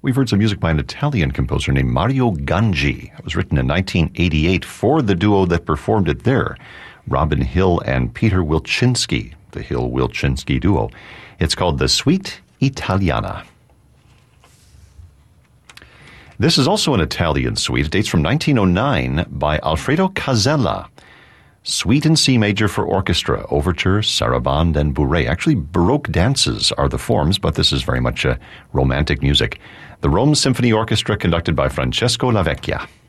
We've heard some music by an Italian composer named Mario Ganji. It was written in 1988 for the duo that performed it there, Robin Hill and Peter Wilczynski, the Hill-Wilczynski duo. It's called The Suite Italiana. This is also an Italian suite. It dates from 1909 by Alfredo Casella. Suite in C major for orchestra, overture, sarabande, and bourrée. Actually, Baroque dances are the forms, but this is very much romantic music. The Rome Symphony Orchestra, conducted by Francesco Lavecchia.